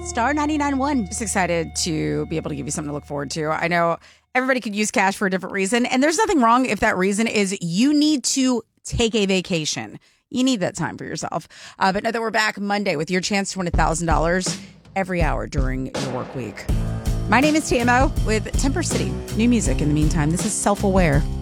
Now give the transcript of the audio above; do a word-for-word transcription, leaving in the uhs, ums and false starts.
star nine nine one. Just excited to be able to give you something to look forward to. I know everybody could use cash for a different reason, and there's nothing wrong if that reason is you need to take a vacation. You need that time for yourself. Uh, but know that we're back Monday with your chance to win one thousand dollars every hour during your work week. My name is T M O with Temper City. New music in the meantime. This is Self-Aware.